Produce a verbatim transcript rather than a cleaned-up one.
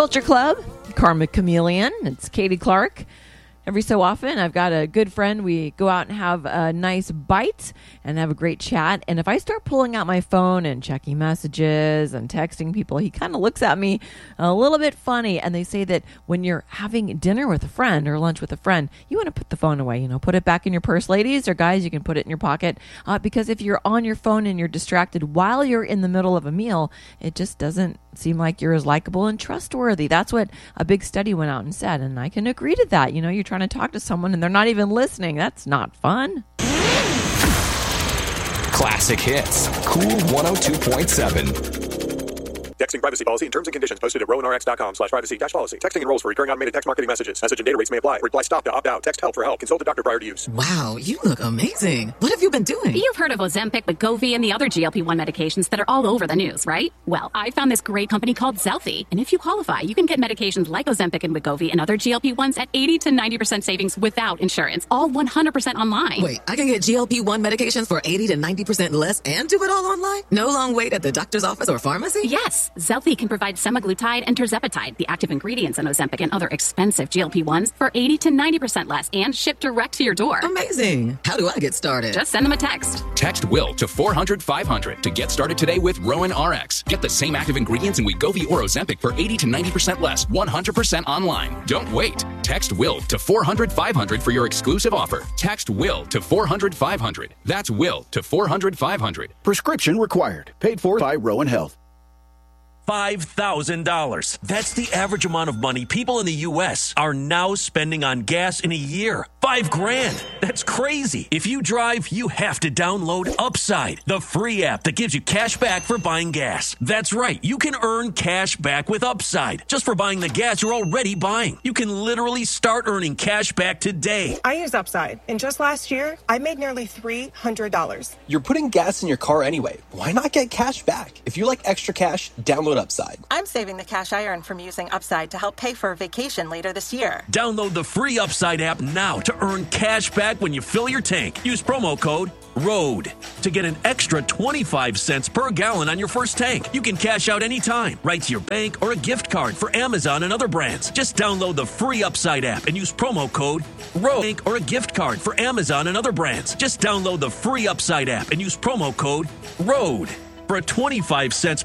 Culture Club, Karmic Chameleon. It's Katie Clark. Every so often, I've got a good friend. We go out and have a nice bite and have a great chat. And if I start pulling out my phone and checking messages and texting people, he kind of looks at me a little bit funny. And they say that when you're having dinner with a friend or lunch with a friend, you want to put the phone away. You know, put it back in your purse, ladies, or guys, you can put it in your pocket. Uh, because if you're on your phone and you're distracted while you're in the middle of a meal, it just doesn't seem like you're as likable and trustworthy. That's what a big study went out and said. And I can agree to that. You know, you're trying to talk to someone and they're not even listening. That's not fun. Classic hits. Cool one oh two point seven. Texting privacy policy and terms and conditions posted at rowanrx.com slash privacy dash policy. Texting enrolls for recurring automated text marketing messages. Message and data rates may apply. Reply stop to opt out. Text help for help. Consult a doctor prior to use. Wow, you look amazing. What have you been doing? You've heard of Ozempic, Wegovy, and the other G L P one medications that are all over the news, right? Well, I found this great company called Zelfie. And if you qualify, you can get medications like Ozempic and Wegovy and other G L P ones at eighty to ninety percent savings without insurance. All one hundred percent online. Wait, I can get G L P one medications for eighty to ninety percent less and do it all online? No long wait at the doctor's office or pharmacy? Yes, Zelfie can provide semaglutide and tirzepatide, the active ingredients in Ozempic and other expensive G L P ones, for eighty to ninety percent less and shipped direct to your door. Amazing. How do I get started? Just send them a text. Text WILL to four hundred five hundred to get started today with Rowan R X. Get the same active ingredients in Wegovy or Ozempic for eighty to ninety percent less, one hundred percent online. Don't wait. Text WILL to four hundred five hundred for your exclusive offer. Text WILL to four hundred five hundred. That's WILL to four hundred five hundred. Prescription required. Paid for by Rowan Health. five thousand dollars. That's the average amount of money people in the U S are now spending on gas in a year. Five grand. That's crazy. If you drive, you have to download Upside, the free app that gives you cash back for buying gas. That's right. You can earn cash back with Upside just for buying the gas you're already buying. You can literally start earning cash back today. I use Upside, and just last year, I made nearly three hundred dollars. You're putting gas in your car anyway. Why not get cash back? If you like extra cash, download Upside. I'm saving the cash I earn from using Upside to help pay for a vacation later this year. Download the free Upside app now to earn cash back when you fill your tank. Use promo code ROAD to get an extra twenty-five cents per gallon on your first tank. You can cash out anytime, right to your bank or a gift card for Amazon and other brands. Just download the free Upside app and use promo code ROAD or a gift card for Amazon and other brands. Just download the free Upside app and use promo code ROAD for a twenty-five cents